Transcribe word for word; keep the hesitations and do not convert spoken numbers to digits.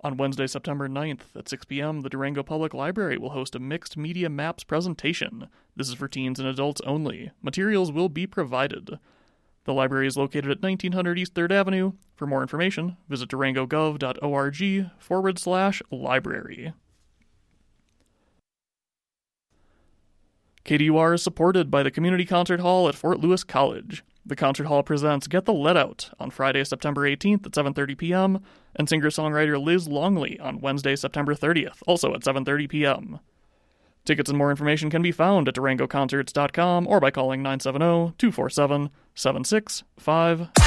On Wednesday, September ninth at six p.m., the Durango Public Library will host a mixed media maps presentation. This is for teens and adults only. Materials will be provided. The library is located at nineteen hundred East third Avenue. For more information, visit durangogov.org forward slash library. K D U R is supported by the Community Concert Hall at Fort Lewis College. The Concert Hall presents Get the Let Out on Friday, September eighteenth at seven thirty p.m. and singer-songwriter Liz Longley on Wednesday, September thirtieth, also at seven thirty p.m. Tickets and more information can be found at durango concerts dot com or by calling nine seven zero, two four seven, seven six five